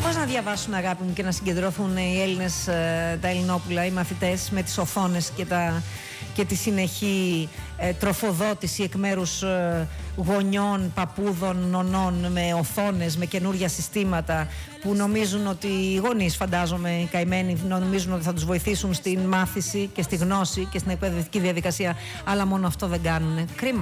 Πώς να διαβάσουν, αγάπη μου, και να συγκεντρωθούν οι Έλληνες, τα Ελληνόπουλα, οι μαθητές, με τις οθόνες και τη συνεχή τροφοδότηση εκ μέρους γονιών, παππούδων, νονών, με οθόνες, με καινούργια συστήματα, που νομίζουν ότι οι γονείς, φαντάζομαι, οι καημένοι, νομίζουν ότι θα τους βοηθήσουν στην μάθηση και στη γνώση και στην εκπαιδευτική διαδικασία, αλλά μόνο αυτό δεν κάνουν. Κρίμα.